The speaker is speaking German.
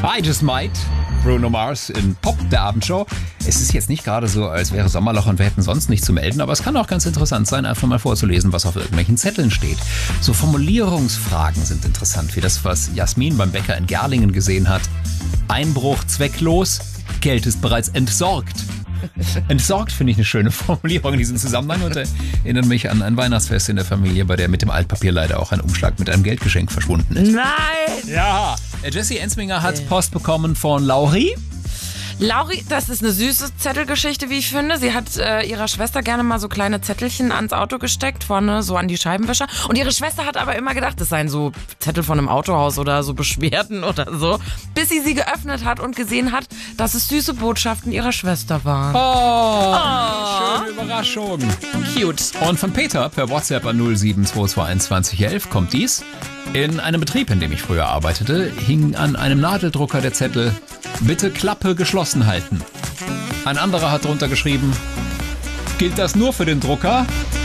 I Just Might, Bruno Mars in Pop, der Abendshow. Es ist jetzt nicht gerade so, als wäre Sommerloch und wir hätten sonst nichts zu melden, aber es kann auch ganz interessant sein, einfach mal vorzulesen, was auf irgendwelchen Zetteln steht. So Formulierungsfragen sind interessant, wie das, was Jasmin beim Bäcker in Gerlingen gesehen hat. Einbruch zwecklos, Geld ist bereits entsorgt. Entsorgt finde ich eine schöne Formulierung in diesem Zusammenhang und erinnert mich an ein Weihnachtsfest in der Familie, bei der mit dem Altpapier leider auch ein Umschlag mit einem Geldgeschenk verschwunden ist. Nein! Ja, Jessie Ensminger hat Post bekommen von Lauri. Lauri, das ist eine süße Zettelgeschichte, wie ich finde. Sie hat ihrer Schwester gerne mal so kleine Zettelchen ans Auto gesteckt, vorne so an die Scheibenwischer. Und ihre Schwester hat aber immer gedacht, das seien so Zettel von einem Autohaus oder so Beschwerden oder so. Bis sie geöffnet hat und gesehen hat, dass es süße Botschaften ihrer Schwester waren. Schöne Überraschung. Cute. Und von Peter per WhatsApp an 0722211 kommt dies. In einem Betrieb, in dem ich früher arbeitete, hing an einem Nadeldrucker der Zettel: Bitte Klappe geschlossen halten. Ein anderer hat drunter geschrieben: Gilt das nur für den Drucker?